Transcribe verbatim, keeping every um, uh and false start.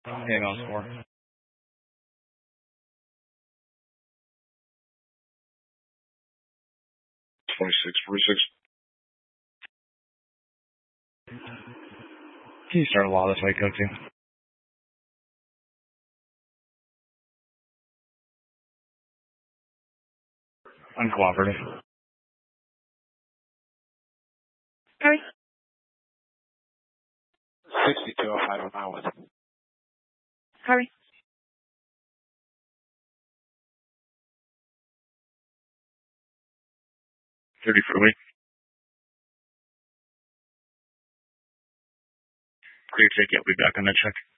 Hang on some more. twenty-six forty-six. Can you start a law this way, Code two? Uncooperative. Harry? sixty-two oh five on Highway. Harry? thirty for a week. Clear ticket. We'll be back on that check.